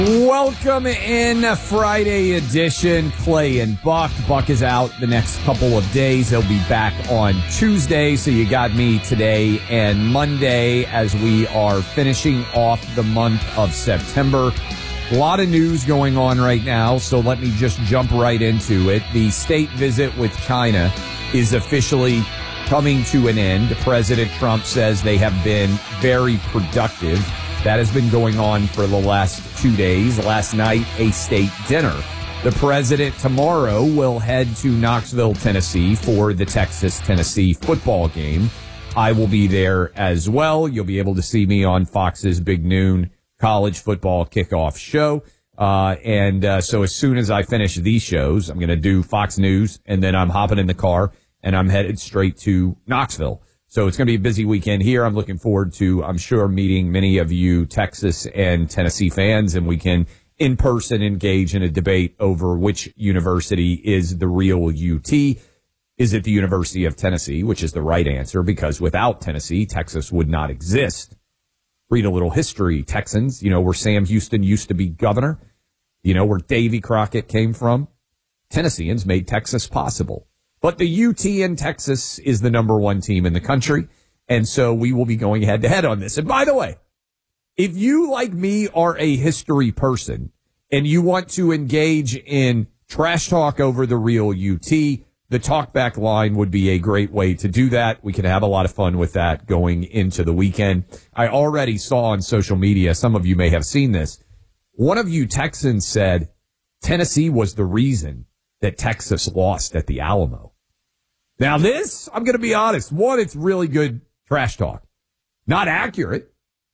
Welcome in Friday edition, Clay and Buck. Buck is out the next couple of days. He'll be back on Tuesday, so you got me today and Monday as we are finishing off the month of September. A lot of news going on right now, so let me just jump right into it. The state visit with China is officially coming to an end. President Trump says they have been very productive. That has been going on for the last 2 days. Last night, a state dinner. The president tomorrow will head to Knoxville, Tennessee for the Texas-Tennessee football game. I will be there as well. You'll be able to see me on Fox's Big Noon college football kickoff show. So as soon as I finish these shows, I'm going to do Fox News, and then I'm hopping in the car, and I'm headed straight to Knoxville. So it's going to be a busy weekend here. I'm looking forward to, I'm sure, meeting many of you Texas and Tennessee fans, and we can in person engage in a debate over which university is the real UT. Is it the University of Tennessee, which is the right answer, because without Tennessee, Texas would not exist. Read a little history, Texans, where Sam Houston used to be governor, where Davy Crockett came from. Tennesseans made Texas possible. But the UT in Texas is the number one team in the country, and so we will be going head-to-head on this. And by the way, if you, like me, are a history person and you want to engage in trash talk over the real UT, the talkback line would be a great way to do that. We can have a lot of fun with that going into the weekend. I already saw on social media, some of you may have seen this, one of you Texans said Tennessee was the reason that Texas lost at the Alamo. Now this, I'm going to be honest, one, it's really good trash talk. Not accurate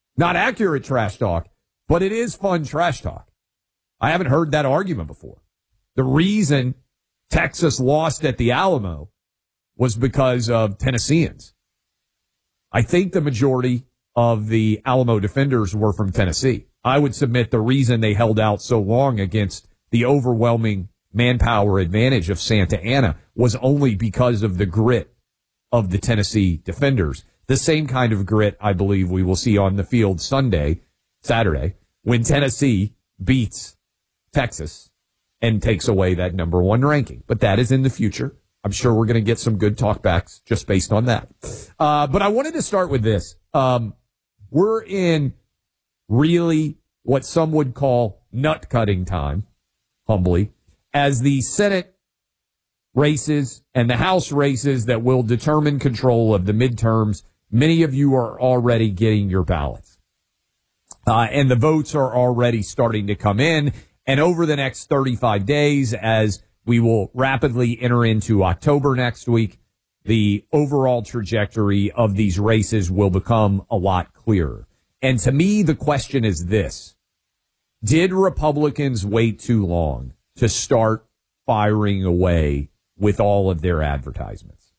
trash talk, but it is fun trash talk. I haven't heard that argument before. The reason Texas lost at the Alamo was because of Tennesseans. I think the majority of the Alamo defenders were from Tennessee. I would submit the reason they held out so long against the overwhelming manpower advantage of Santa Ana was only because of the grit of the Tennessee defenders. The same kind of grit I believe we will see on the field Saturday, when Tennessee beats Texas and takes away that number one ranking. But that is in the future. I'm sure we're going to get some good talkbacks just based on that. But I wanted to start with this. We're in really what some would call nut-cutting time, humbly, as the Senate races and the House races that will determine control of the midterms. Many of you are already getting your ballots. And the votes are already starting to come in. And over the next 35 days, as we will rapidly enter into October next week, the overall trajectory of these races will become a lot clearer. And to me, the question is this: did Republicans wait too long to start firing away with all of their advertisements?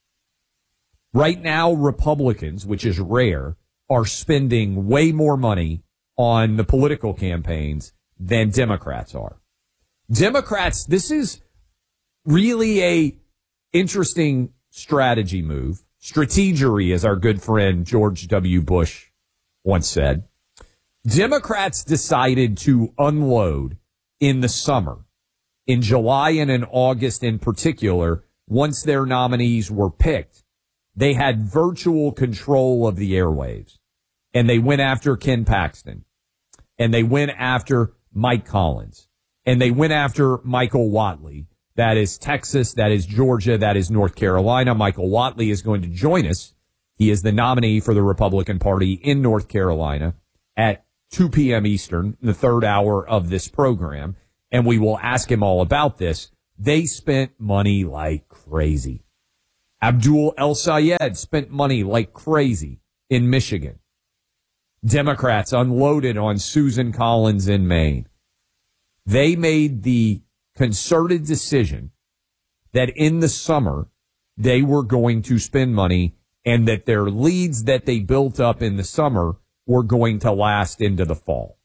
Right now, Republicans, which is rare, are spending way more money on the political campaigns than Democrats are. Democrats, this is really a interesting strategy move. Strategery, as our good friend George W. Bush once said. Democrats decided to unload in the summer, in July and in August in particular, once their nominees were picked. They had virtual control of the airwaves, and they went after Ken Paxton, and they went after Mike Collins, and they went after Michael Whatley. That is Texas, that is Georgia, that is North Carolina. Michael Whatley is going to join us. He is the nominee for the Republican Party in North Carolina at 2 p.m. Eastern, the third hour of this program, and we will ask him all about this. They spent money like crazy. Abdul El-Sayed spent money like crazy in Michigan. Democrats unloaded on Susan Collins in Maine. They made the concerted decision that in the summer they were going to spend money and that their leads that they built up in the summer were going to last into the fall.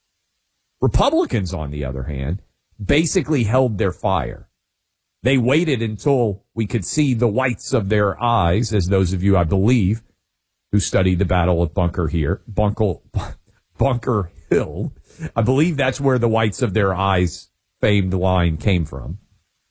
Republicans, on the other hand, basically held their fire. They waited until we could see the whites of their eyes, as those of you, I believe, who studied the Battle of Bunker Hill. I believe that's where the whites of their eyes famed line came from.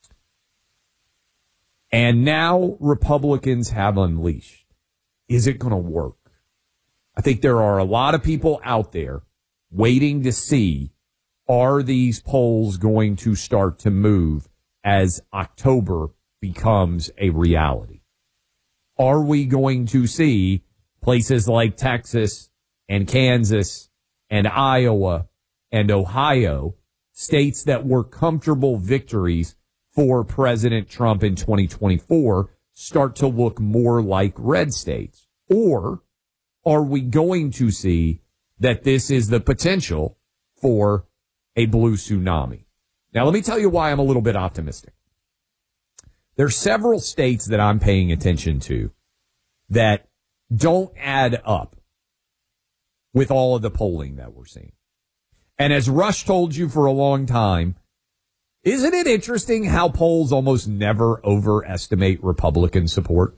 And now Republicans have unleashed. Is it going to work? I think there are a lot of people out there waiting to see, are these polls going to start to move as October becomes a reality? Are we going to see places like Texas and Kansas and Iowa and Ohio, states that were comfortable victories for President Trump in 2024, start to look more like red states? Or are we going to see that this is the potential for a blue tsunami? Now, let me tell you why I'm a little bit optimistic. There are several states that I'm paying attention to that don't add up with all of the polling that we're seeing. And as Rush told you for a long time, isn't it interesting how polls almost never overestimate Republican support?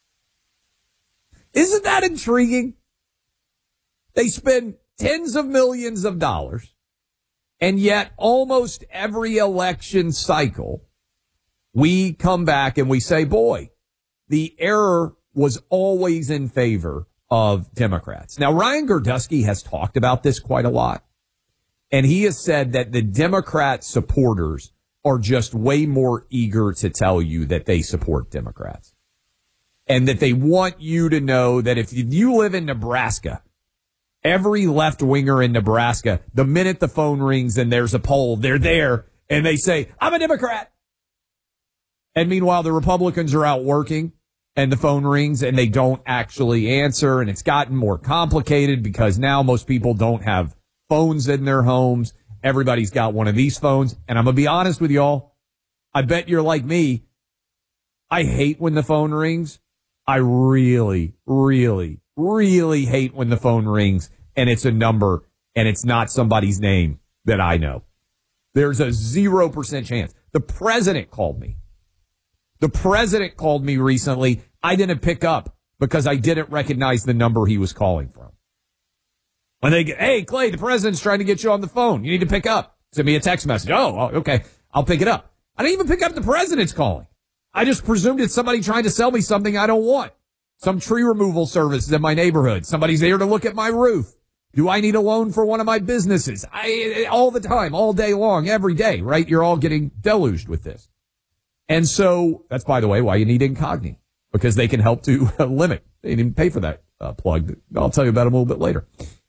Isn't that intriguing? They spend tens of millions of dollars, and yet almost every election cycle, we come back and we say, boy, the error was always in favor of Democrats. Now, Ryan Gerdusky has talked about this quite a lot, and he has said that the Democrat supporters are just way more eager to tell you that they support Democrats, and that they want you to know that if you live in Nebraska, every left-winger in Nebraska, the minute the phone rings and there's a poll, they're there, and they say, I'm a Democrat. And meanwhile, the Republicans are out working, and the phone rings, and they don't actually answer, and it's gotten more complicated because now most people don't have phones in their homes. Everybody's got one of these phones, and I'm going to be honest with y'all, I bet you're like me. I hate when the phone rings. I really, really, really hate when the phone rings and it's a number and it's not somebody's name that I know. There's a 0% chance. The president called me. The president called me recently. I didn't pick up because I didn't recognize the number he was calling from. When they get, hey, Clay, the president's trying to get you on the phone. You need to pick up. Send me a text message. Oh, okay. I'll pick it up. I didn't even pick up the president's calling. I just presumed it's somebody trying to sell me something I don't want. Some tree removal services in my neighborhood. Somebody's there to look at my roof. Do I need a loan for one of my businesses? All the time, all day long, every day, right? You're all getting deluged with this. And so that's, by the way, why you need Incogni, because they can help to limit. They didn't even pay for that plug. I'll tell you about them a little bit later.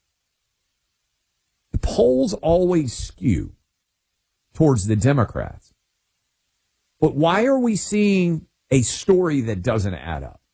The polls always skew towards the Democrats. But why are we seeing a story that doesn't add up?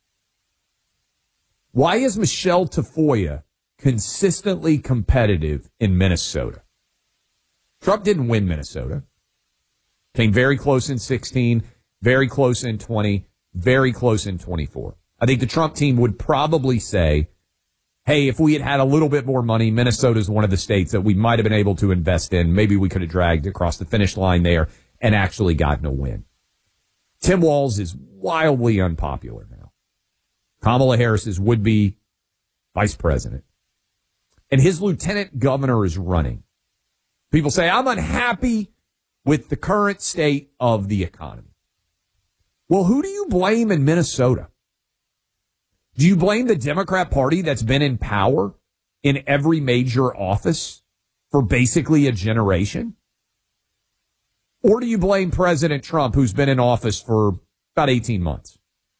Why is Michelle Tafoya consistently competitive in Minnesota? Trump didn't win Minnesota. Came very close in 16, very close in 20, very close in 24. I think the Trump team would probably say, hey, if we had had a little bit more money, Minnesota is one of the states that we might have been able to invest in. Maybe we could have dragged across the finish line there and actually gotten a win. Tim Walz is wildly unpopular now. Kamala Harris's would-be vice president. And his lieutenant governor is running. People say, I'm unhappy with the current state of the economy. Well, who do you blame in Minnesota? Do you blame the Democrat Party that's been in power in every major office for basically a generation? Or do you blame President Trump, who's been in office for about 18 months?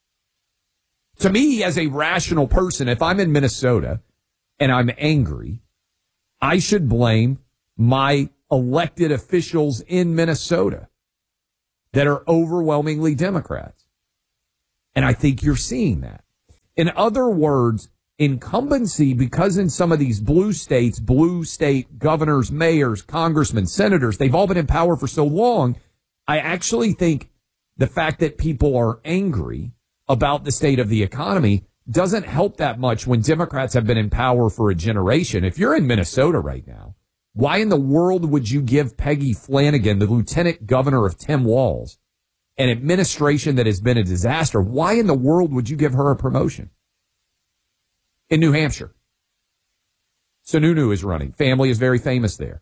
To me, as a rational person, if I'm in Minnesota and I'm angry, I should blame my elected officials in Minnesota that are overwhelmingly Democrats. And I think you're seeing that. In other words, incumbency, because in some of these blue states, blue state governors, mayors, congressmen, senators, they've all been in power for so long, I actually think the fact that people are angry about the state of the economy doesn't help that much when Democrats have been in power for a generation. If you're in Minnesota right now, why in the world would you give Peggy Flanagan, the lieutenant governor of Tim Walz, an administration that has been a disaster, why in the world would you give her a promotion? In New Hampshire, Sununu is running. Family is very famous there.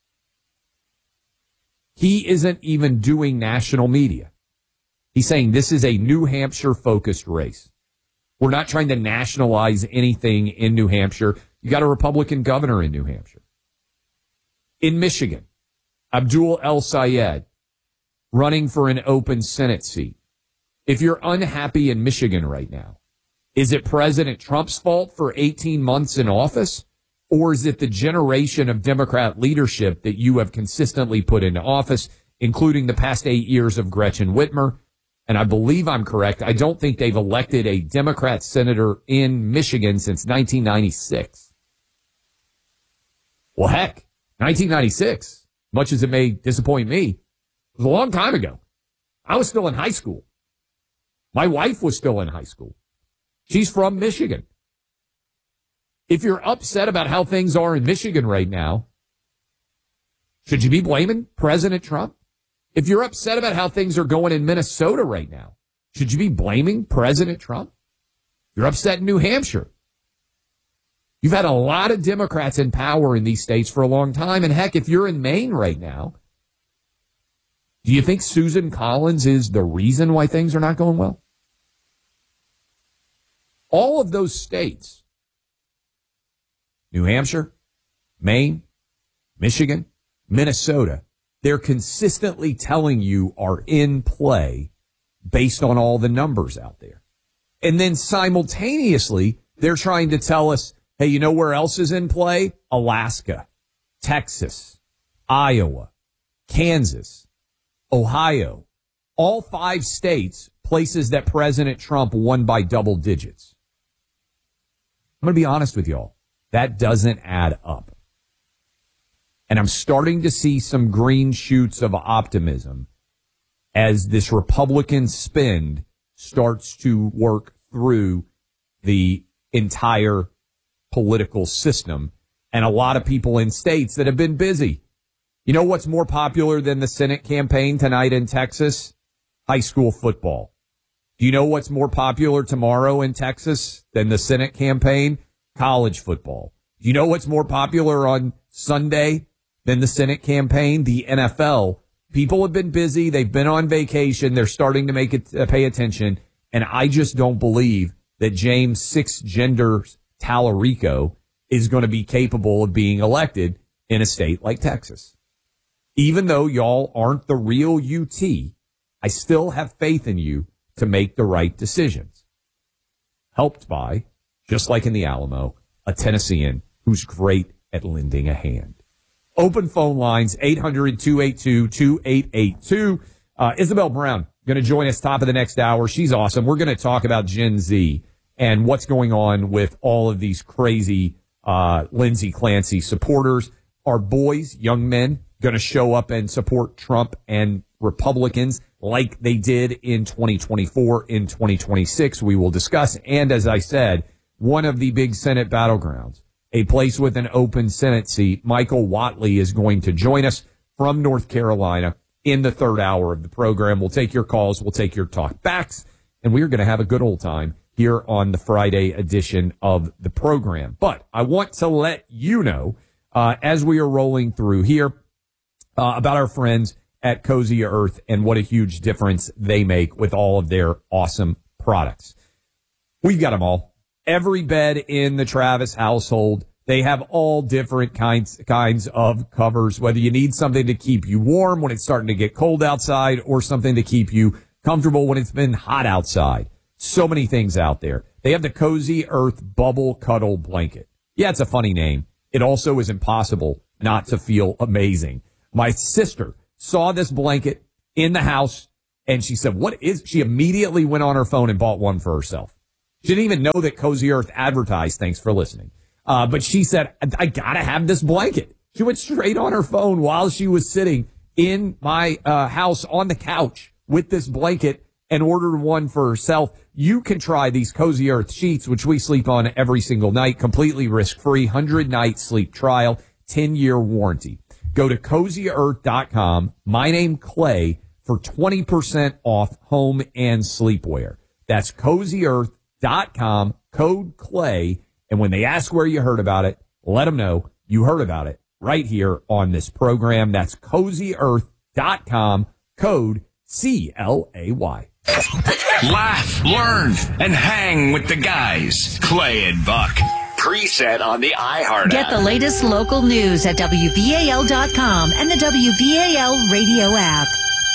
He isn't even doing national media. He's saying this is a New Hampshire-focused race. We're not trying to nationalize anything in New Hampshire. You got a Republican governor in New Hampshire. In Michigan, Abdul El-Sayed running for an open Senate seat. If you're unhappy in Michigan right now, is it President Trump's fault for 18 months in office? Or is it the generation of Democrat leadership that you have consistently put into office, including the past 8 years of Gretchen Whitmer? And I believe I'm correct. I don't think they've elected a Democrat senator in Michigan since 1996. Well, heck, 1996, much as it may disappoint me, it was a long time ago. I was still in high school. My wife was still in high school. She's from Michigan. If you're upset about how things are in Michigan right now, should you be blaming President Trump? If you're upset about how things are going in Minnesota right now, should you be blaming President Trump? You're upset in New Hampshire. You've had a lot of Democrats in power in these states for a long time. And heck, if you're in Maine right now, do you think Susan Collins is the reason why things are not going well? All of those states, New Hampshire, Maine, Michigan, Minnesota, they're consistently telling you are in play based on all the numbers out there. And then simultaneously, they're trying to tell us, hey, you know where else is in play? Alaska, Texas, Iowa, Kansas, Ohio, all 5 states, places that President Trump won by double digits. I'm going to be honest with y'all. That doesn't add up. And I'm starting to see some green shoots of optimism as this Republican spin starts to work through the entire political system and a lot of people in states that have been busy. You know what's more popular than the Senate campaign tonight in Texas? High school football. Do you know what's more popular tomorrow in Texas than the Senate campaign? College football. Do you know what's more popular on Sunday than the Senate campaign? The NFL. People have been busy. They've been on vacation. They're starting to make it pay attention. And I just don't believe that James Six Genders Tallarico is going to be capable of being elected in a state like Texas. Even though y'all aren't the real UT, I still have faith in you to make the right decisions. Helped by, just like in the Alamo, a Tennessean who's great at lending a hand. Open phone lines, 800-282-2882. Isabel Brown going to join us top of the next hour. She's awesome. We're going to talk about Gen Z and what's going on with all of these crazy Lindsey Clancy supporters. Are boys, young men, going to show up and support Trump and Republicans like they did in 2024, in 2026? We will discuss. And as I said, one of the big Senate battlegrounds, a place with an open Senate seat, Michael Whatley is going to join us from North Carolina in the third hour of the program. We'll take your calls. We'll take your talkbacks, and we're going to have a good old time here on the Friday edition of the program. But I want to let you know, as we are rolling through here, about our friends at Cozy Earth and what a huge difference they make with all of their awesome products. We've got them all. Every bed in the Travis household, they have all different kinds of covers, whether you need something to keep you warm when it's starting to get cold outside or something to keep you comfortable when it's been hot outside. So many things out there. They have the Cozy Earth Bubble Cuddle Blanket. Yeah, it's a funny name. It also is impossible not to feel amazing. My sister saw this blanket in the house, and she said, she immediately went on her phone and bought one for herself. She didn't even know that Cozy Earth advertised. Thanks for listening. But she said, I got to have this blanket. She went straight on her phone while she was sitting in my house on the couch with this blanket and ordered one for herself. You can try these Cozy Earth sheets, which we sleep on every single night, completely risk-free, 100-night sleep trial, 10-year warranty. Go to CozyEarth.com, my name Clay, for 20% off home and sleepwear. That's CozyEarth.com, code Clay, and when they ask where you heard about it, let them know you heard about it right here on this program. That's CozyEarth.com, code CLAY. Laugh, learn, and hang with the guys, Clay and Buck. Preset on the iHeart Get app. the latest local news at WBAL.com and the WBAL radio app.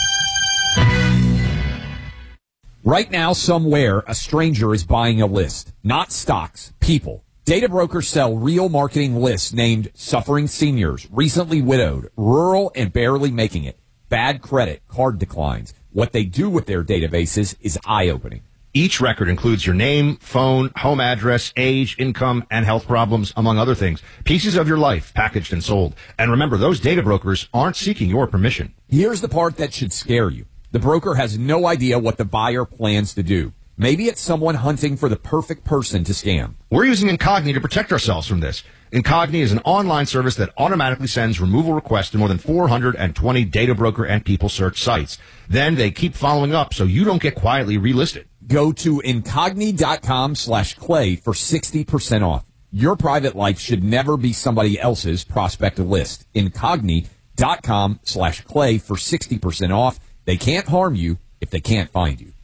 Right now, somewhere, a stranger is buying a list, not stocks, people. Data brokers sell real marketing lists named suffering seniors, recently widowed, rural and barely making it, bad credit, card declines. What they do with their databases is eye-opening. Each record includes your name, phone, home address, age, income, and health problems, among other things. Pieces of your life packaged and sold. And remember, those data brokers aren't seeking your permission. Here's the part that should scare you. The broker has no idea what the buyer plans to do. Maybe it's someone hunting for the perfect person to scam. We're using Incogni to protect ourselves from this. Incogni is an online service that automatically sends removal requests to more than 420 data broker and people search sites. Then they keep following up so you don't get quietly relisted. Go to Incogni.com/Clay for 60% off. Your private life should never be somebody else's prospect list. Incogni.com/Clay for 60% off. They can't harm you if they can't find you.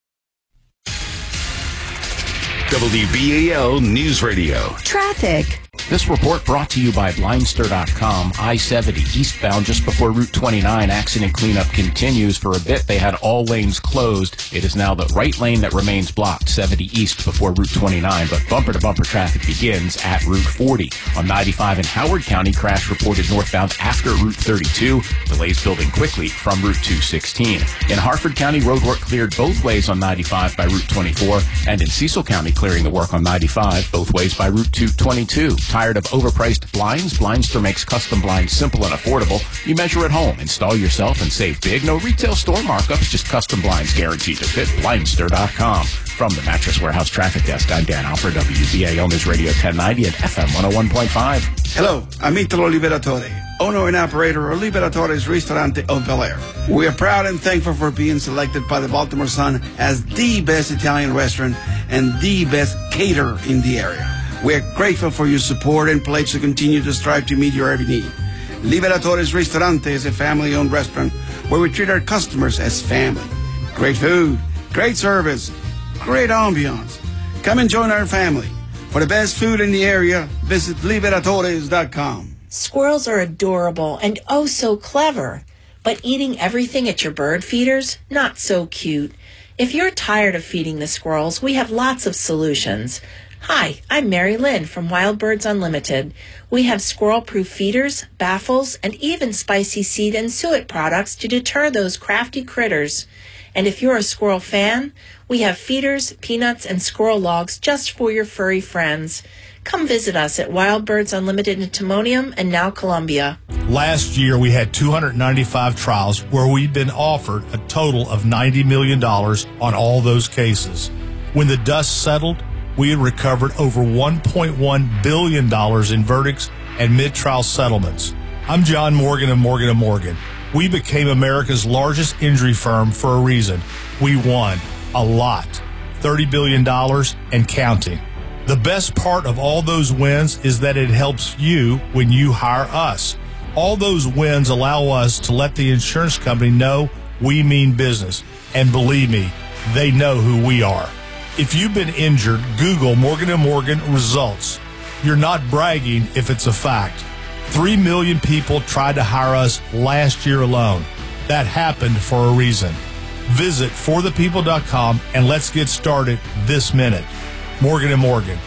WBAL News Radio. Traffic. This report brought to you by Blindster.com. I-70 eastbound just before Route 29. Accident cleanup continues. For a bit, they had all lanes closed. It is now the right lane that remains blocked, 70 east before Route 29. But bumper-to-bumper traffic begins at Route 40. On 95 in Howard County, crash reported northbound after Route 32. Delays building quickly from Route 216. In Harford County, roadwork cleared both ways on 95 by Route 24. And in Cecil County, clearing the work on 95 both ways by Route 222. Tired of overpriced blinds? Blindster makes custom blinds simple and affordable. You measure at home, install yourself, and save big. No retail store markups, just custom blinds guaranteed to fit. Blindster.com. From the Mattress Warehouse Traffic Desk, I'm Dan Alford, WBAL News Radio 1090 and FM 101.5. Hello, I'm Italo Liberatore, owner and operator of Liberatore's Ristorante of Bel Air. We are proud and thankful for being selected by the Baltimore Sun as the best Italian restaurant and the best caterer in the area. We are grateful for your support and pledge to continue to strive to meet your every need. Liberatore's Ristorante is a family-owned restaurant where we treat our customers as family. Great food, great service, great ambiance. Come and join our family. For the best food in the area, visit Liberatores.com. Squirrels are adorable and oh so clever. But eating everything at your bird feeders? Not so cute. If you're tired of feeding the squirrels, we have lots of solutions. Hi, I'm Mary Lynn from Wild Birds Unlimited. We have squirrel-proof feeders, baffles, and even spicy seed and suet products to deter those crafty critters. And if you're a squirrel fan, we have feeders, peanuts, and squirrel logs just for your furry friends. Come visit us at Wild Birds Unlimited in Timonium and now Columbia. Last year, we had 295 trials where we'd been offered a total of $90 million on all those cases. When the dust settled, we had recovered over $1.1 billion in verdicts and mid-trial settlements. I'm John Morgan of Morgan & Morgan. We became America's largest injury firm for a reason. We won a lot, $30 billion and counting. The best part of all those wins is that it helps you when you hire us. All those wins allow us to let the insurance company know we mean business. And believe me, they know who we are. If you've been injured, Google Morgan & Morgan results. You're not bragging if it's a fact. 3 million people tried to hire us last year alone. That happened for a reason. Visit forthepeople.com and let's get started this minute. Morgan & Morgan,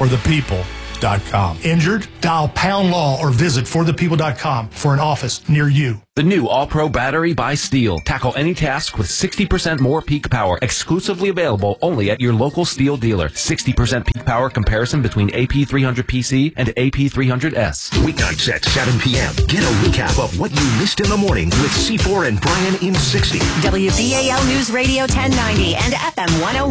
forthepeople.com. Injured? Dial pound law or visit forthepeople.com for an office near you. The new All-Pro battery by Steel. Tackle any task with 60% more peak power. Exclusively available only at your local Steel dealer. 60% peak power comparison between AP300PC and AP300S. Weeknights at 7 p.m. Get a recap of what you missed in the morning with C4 and Brian in 60. WBAL News Radio 1090 and FM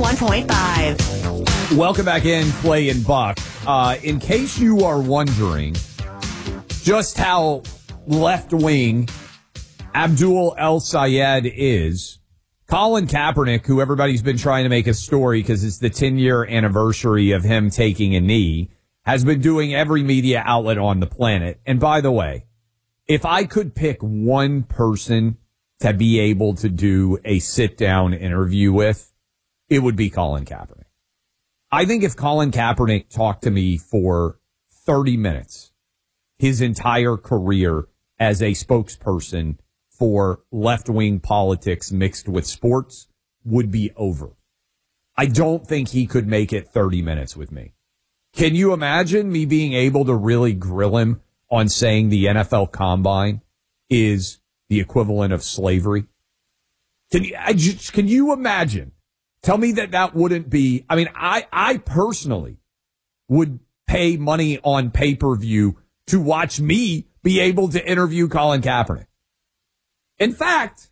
101.5. Welcome back in, Clay and Buck. In case you are wondering just how left-wing Abdul El-Sayed is, Colin Kaepernick, who everybody's been trying to make a story because it's the 10-year anniversary of him taking a knee, has been doing every media outlet on the planet. And by the way, if I could pick one person to be able to do a sit-down interview with, it would be Colin Kaepernick. I think if Colin Kaepernick talked to me for 30 minutes, his entire career as a spokesperson for left-wing politics mixed with sports would be over. I don't think he could make it 30 minutes with me. Can you imagine me being able to really grill him on saying the NFL Combine is the equivalent of slavery? Can you imagine? Tell me that wouldn't be. I mean, I personally would pay money on pay-per-view to watch me be able to interview Colin Kaepernick. In fact,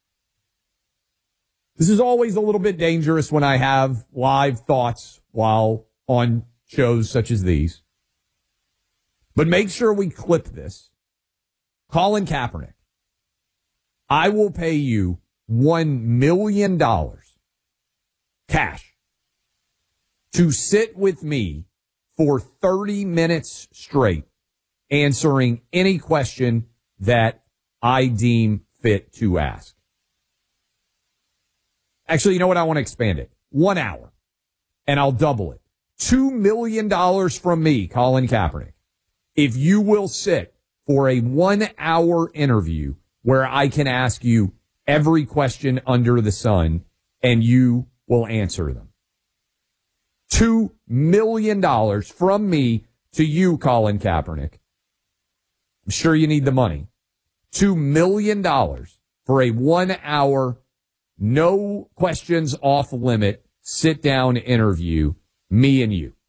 this is always a little bit dangerous when I have live thoughts while on shows such as these. But make sure we clip this. Colin Kaepernick, I will pay you $1 million cash to sit with me for 30 minutes straight, answering any question that I deem fit to ask. Actually, you know what? I want to expand it. 1 hour, and I'll double it. $2 million from me, Colin Kaepernick, if you will sit for a 1 hour interview where I can ask you every question under the sun and you will answer them. $2 million from me to you, Colin Kaepernick. I'm sure you need the money. $2 million for a 1 hour, no questions off limit, sit down interview, me and you.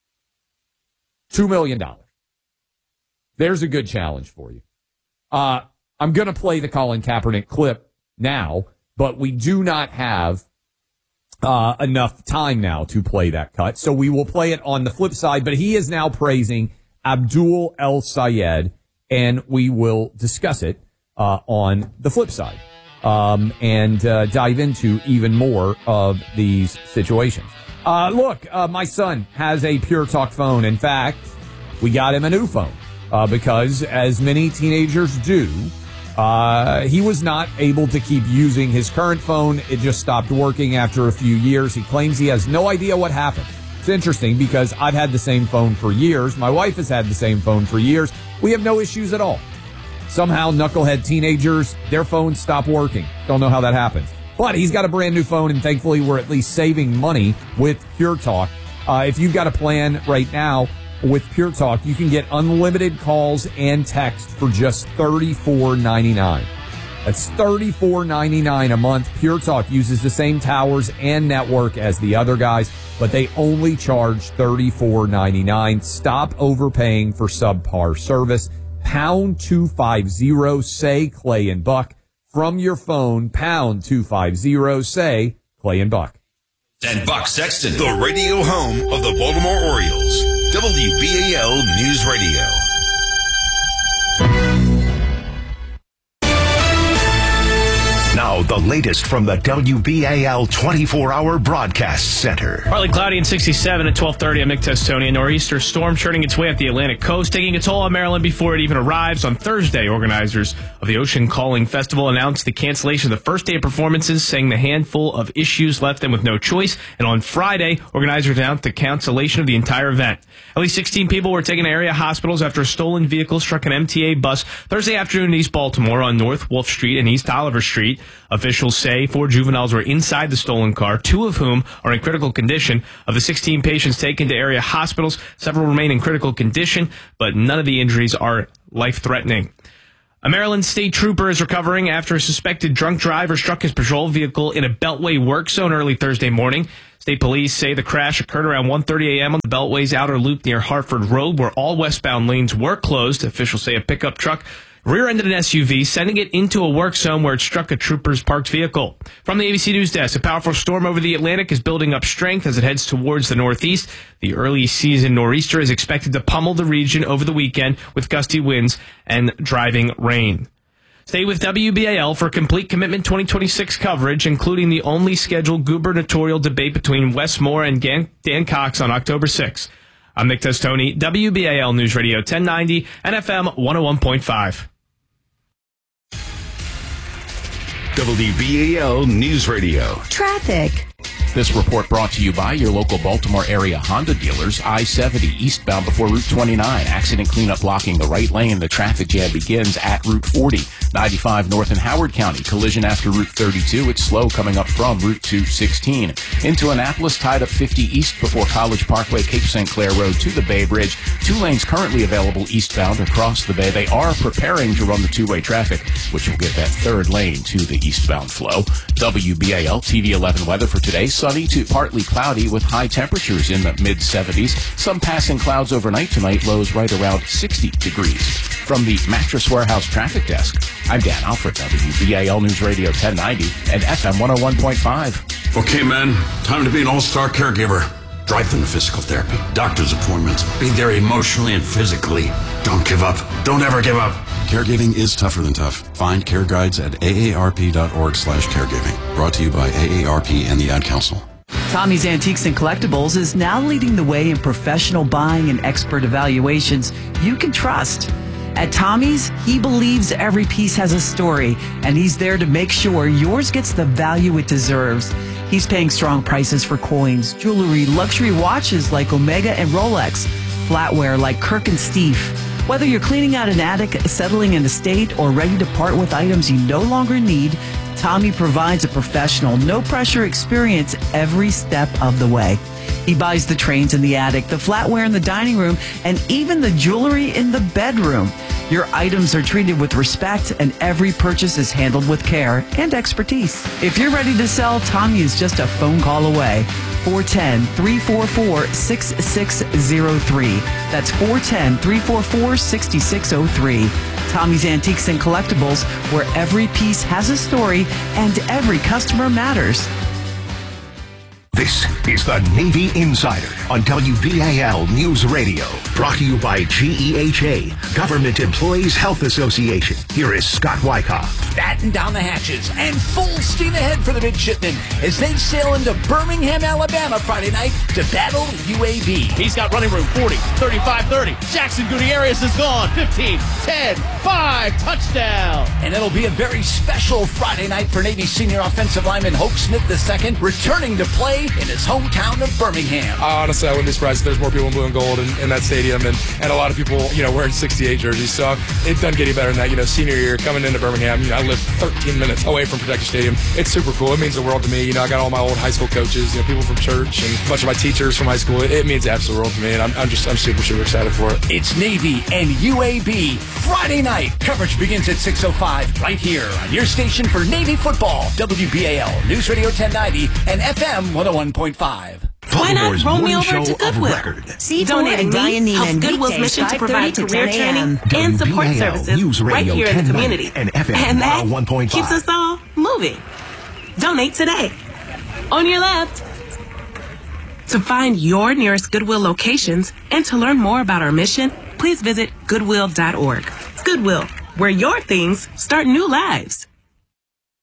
$2 million. There's a good challenge for you. I'm going to play the Colin Kaepernick clip now, but we do not have enough time now to play that cut. So we will play it on the flip side, but he is now praising Abdul El-Sayed, and we will discuss it on the flip side and dive into even more of these situations. Look, my son has a Pure Talk phone. In fact, we got him a new phone because, as many teenagers do, he was not able to keep using his current phone. It just stopped working after a few years. He claims he has no idea what happened. It's interesting because I've had the same phone for years. My wife has had the same phone for years. We have no issues at all. Somehow, knucklehead teenagers, their phones stop working. Don't know how that happens. But he's got a brand new phone, and thankfully we're at least saving money with Pure Talk. If you've got a plan right now with Pure Talk, you can get unlimited calls and text for just $34.99. That's $34.99 a month. Pure Talk uses the same towers and network as the other guys, but they only charge $34.99. Stop overpaying for subpar service. Pound 250, say Clay and Buck. From your phone, pound 250, say Clay and Buck. And Buck Sexton, the radio home of the Baltimore Orioles. WBAL News Radio. Now, the latest from the WBAL 24-hour broadcast center. Partly cloudy and 67 at 12:30. I'm Nick Testonia. Nor'easter storm churning its way up the Atlantic coast, taking a toll on Maryland before it even arrives. On Thursday, organizers of the Ocean Calling Festival announced the cancellation of the first day of performances, saying the handful of issues left them with no choice. And on Friday, organizers announced the cancellation of the entire event. At least 16 people were taken to area hospitals after a stolen vehicle struck an MTA bus Thursday afternoon in East Baltimore on North Wolf Street and East Oliver Street. Officials say 4 juveniles were inside the stolen car, 2 of whom are in critical condition. Of the 16 patients taken to area hospitals, several remain in critical condition, but none of the injuries are life-threatening. A Maryland state trooper is recovering after a suspected drunk driver struck his patrol vehicle in a Beltway work zone early Thursday morning. State police say the crash occurred around 1:30 a.m. on the Beltway's outer loop near Hartford Road, where all westbound lanes were closed. Officials say a pickup truck rear-ended an SUV, sending it into a work zone where it struck a trooper's parked vehicle. From the ABC News Desk, a powerful storm over the Atlantic is building up strength as it heads towards the northeast. The early season nor'easter is expected to pummel the region over the weekend with gusty winds and driving rain. Stay with WBAL for complete commitment 2026 coverage, including the only scheduled gubernatorial debate between Wes Moore and Dan Cox on October 6th. I'm Nick Testoni, WBAL News Radio 1090 and FM 101.5. WBAL News Radio. Traffic. This report brought to you by your local Baltimore area Honda dealers. I-70 eastbound before Route 29. Accident cleanup blocking the right lane. The traffic jam begins at Route 40. 95 north in Howard County. Collision after Route 32. It's slow coming up from Route 216. Into Annapolis, tied up 50 east before College Parkway, Cape St. Clair Road to the Bay Bridge. 2 lanes currently available eastbound across the Bay. They are preparing to run the two-way traffic, which will give that third lane to the eastbound flow. WBAL TV 11 weather for today. Sunny to partly cloudy with high temperatures in the mid-70s. Some passing clouds overnight tonight, lows right around 60 degrees. From the Mattress Warehouse Traffic Desk, I'm Dan Alfred, WBAL News Radio 1090 and FM 101.5. Okay, man, time to be an all-star caregiver. Drive them to physical therapy, doctor's appointments, be there emotionally and physically. Don't give up. Don't ever give up. Caregiving is tougher than tough. Find care guides at aarp.org/caregiving. Brought to you by AARP and the Ad Council. Tommy's Antiques and Collectibles is now leading the way in professional buying and expert evaluations you can trust. At Tommy's, he believes every piece has a story, and he's there to make sure yours gets the value it deserves. He's paying strong prices for coins, jewelry, luxury watches like Omega and Rolex, flatware like Kirk and Steve. Whether you're cleaning out an attic, settling an estate, or ready to part with items you no longer need, Tommy provides a professional, no-pressure experience every step of the way. He buys the trains in the attic, the flatware in the dining room, and even the jewelry in the bedroom. Your items are treated with respect, and every purchase is handled with care and expertise. If you're ready to sell, Tommy is just a phone call away. 410-344-6603. That's 410-344-6603. Tommy's Antiques and Collectibles, where every piece has a story and every customer matters. This is the Navy Insider on WBAL News Radio. Brought to you by GEHA, Government Employees Health Association. Here is Scott Wyckoff. Batten down the hatches and full steam ahead for the midshipmen as they sail into Birmingham, Alabama Friday night to battle UAB. He's got running room 40, 35, 30. Jackson Gutierrez is gone. 15, 10, 5, touchdown. And it'll be a very special Friday night for Navy senior offensive lineman Hoke Smith II, returning to play in his hometown of Birmingham. Honestly, I wouldn't be surprised if there's more people in blue and gold in that stadium and a lot of people, wearing 68 jerseys. So it doesn't get any better than that. Senior year, coming into Birmingham, I live 13 minutes away from Protector Stadium. It's super cool. It means the world to me. I got all my old high school coaches, people from church and a bunch of my teachers from high school. It means the absolute world to me, and I'm super, super excited for it. It's Navy and UAB Friday night. Coverage begins at 6:05 right here on your station for Navy football. WBAL News Radio 1090 and FM 101.5. Why not roll me over to Goodwill? Donating me helps Goodwill's mission to provide career training and support services right here in the community. And that keeps us all moving. Donate today. On your left. To find your nearest Goodwill locations and to learn more about our mission, please visit Goodwill.org. Goodwill, where your things start new lives.